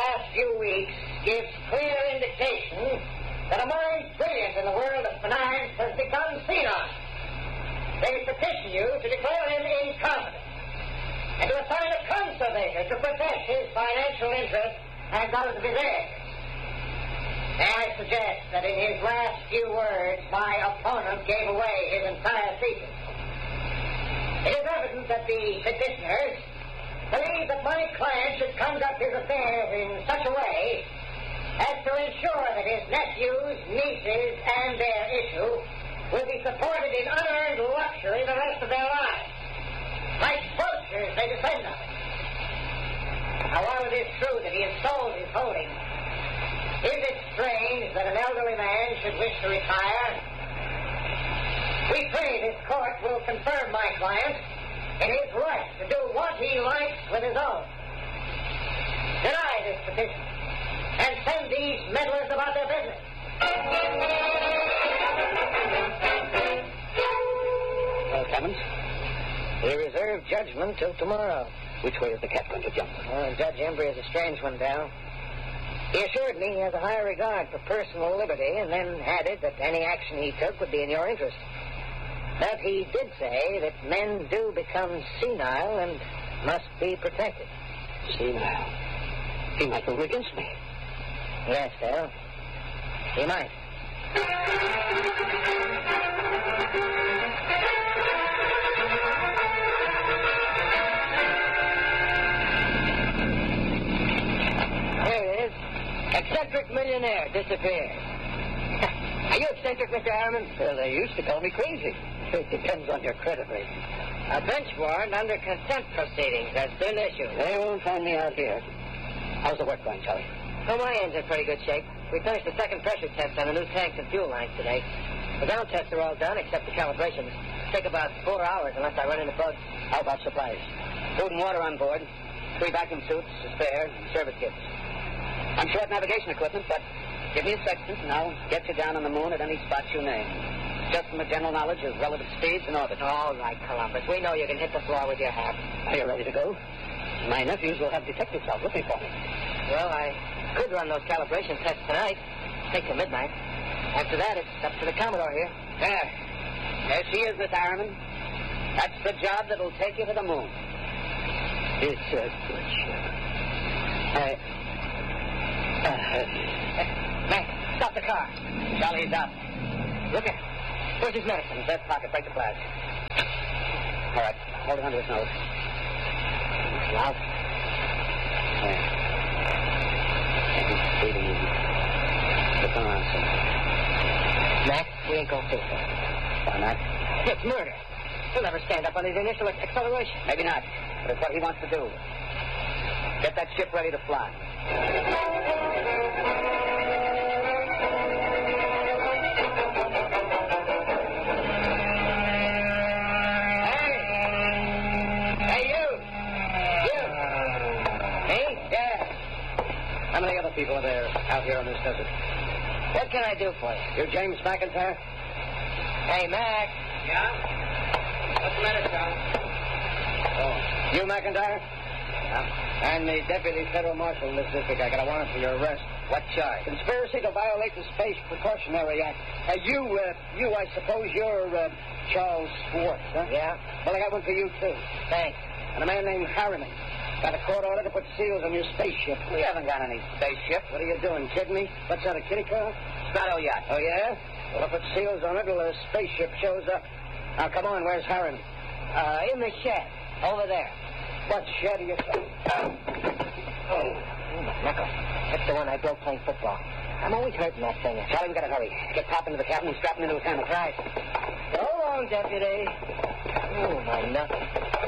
last few weeks gives clear indication that a mind brilliant in the world of finance has become senile. They petition you to declare him incompetent and to assign a conservator to protect his financial interests and those of his heirs. May I suggest that in his last few words, my opponent gave away his entire thesis. It is evident that the petitioners believe that my client should conduct his affairs in such a way as to ensure that his nephews, nieces, and their issue will be supported in unearned luxury the rest of their lives. Like vultures, they depend on it. Now, while it is true that he has sold his holdings, is it strange that an elderly man should wish to retire? We pray this court will confirm my client in his right to do what he likes with his own. Deny this petition and send these meddlers about their business. Well, Clemens, we reserve judgment till tomorrow. Which way is the cat going to jump? Judge Embry is a strange one, Dal. He assured me he has a high regard for personal liberty and then added that any action he took would be in your interest. But he did say that men do become senile and must be protected. Senile? He might rule against me. Yes, Dale. He might. Here it is. Eccentric millionaire disappeared. Are you eccentric, Mr. Harriman? Well, they used to call me crazy. It depends on your credit rating. A bench warrant under contempt proceedings has been issued. They won't find me out here. How's the work going, Charlie? Oh, my end's in pretty good shape. We finished the second pressure test on the new tanks and fuel lines today. The ground tests are all done except the calibrations. Take about 4 hours unless I run into bugs. How about supplies? Food and water on board. 3 vacuum suits, a spare, and service kits. I'm short navigation equipment, but give me a sextant and I'll get you down on the moon at any spot you name. Just from a general knowledge of relative speeds and orbit. All right, Columbus. We know you can hit the floor with your hat. Are you ready to go? My nephews will have detectives out looking for me. Well, I could run those calibration tests tonight. Take till midnight. After that, it's up to the Commodore here. There she is, Miss Harriman. That's the job that'll take you to the moon. It's a good ship. Mac, stop the car. Charlie's up. Look at where's his medicine? In his vest pocket. Break the flask. All right. Hold it under his nose. Loud. There. He's breathing easy. Look around, son. Mac, we ain't going through that. Why not? It's murder. He'll never stand up on his initial acceleration. Maybe not. But it's what he wants to do. Get that ship ready to fly. How many other people are there out here on this desert? What can I do for you? You James McIntyre? Hey, Mac. Yeah? What's the matter, Charles? Oh, you McIntyre? Yeah. I'm the deputy federal marshal in this district. I got a warrant for your arrest. What charge? Conspiracy to violate the Space Precautionary Act. I suppose you're Charles Schwartz, huh? Yeah. Well, I got one for you, too. Thanks. And a man named Harriman. Got a court order to put seals on your spaceship. We haven't got any spaceship. What are you doing, kidding me? What's that, a kiddie car? Strato yacht. Oh, yeah? Well, I'll put seals on it till the spaceship shows up. Now, come on, where's Harriman? In the shed. Over there. What shed are you saying? Oh, my knuckle. That's the one I broke playing football. I'm always hurting that thing. Charlie, we gotta hurry. Get Pop into the cabin and strap him into his hammock. Right. So long, deputy. Oh, my knuckle.